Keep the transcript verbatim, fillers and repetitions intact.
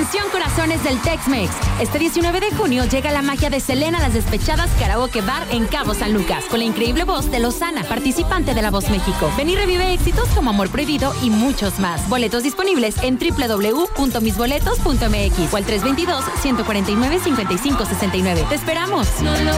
Atención, corazones del Tex-Mex. Este diecinueve de junio llega la magia de Selena Las Despechadas Karaoke Bar en Cabo San Lucas, con la increíble voz de Lozana, participante de La Voz México. Ven y revive éxitos como Amor Prohibido y muchos más. Boletos disponibles en doble u doble u doble u punto mis boletos punto m x o al tres dos dos, uno cuatro nueve, cinco cinco seis nueve. ¡Te esperamos!